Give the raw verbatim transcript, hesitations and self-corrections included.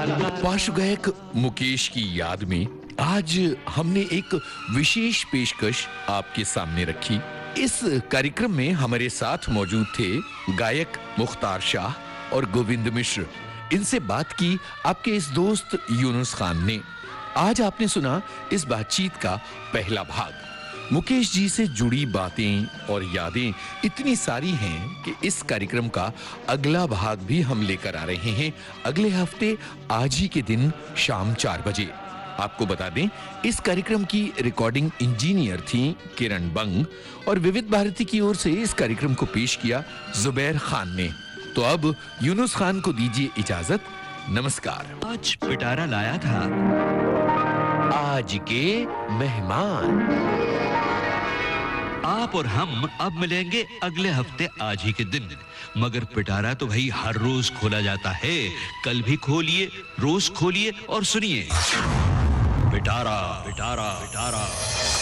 पार्श्व गायक मुकेश की याद में आज हमने एक विशेष पेशकश आपके सामने रखी। इस कार्यक्रम में हमारे साथ मौजूद थे गायक मुख्तार शाह और गोविंद मिश्र। इनसे बात की आपके इस दोस्त यूनुस खान ने। आज आपने सुना इस बातचीत का पहला भाग। मुकेश जी से जुड़ी बातें और यादें इतनी सारी हैं कि इस कार्यक्रम का अगला भाग भी हम लेकर आ रहे हैं अगले हफ्ते आज ही के दिन शाम चार बजे। आपको बता दें, इस कार्यक्रम की रिकॉर्डिंग इंजीनियर थी किरण बंग और विविध भारती की ओर से इस कार्यक्रम को पेश किया जुबैर खान ने। तो अब यूनुस खान को दीजिए इजाजत। नमस्कार। आज पिटारा लाया था आज के मेहमान। आप और हम अब मिलेंगे अगले हफ्ते आज ही के दिन। मगर पिटारा तो भाई हर रोज खोला जाता है। कल भी खोलिए, रोज खोलिए और सुनिए पिटारा पिटारा पिटारा।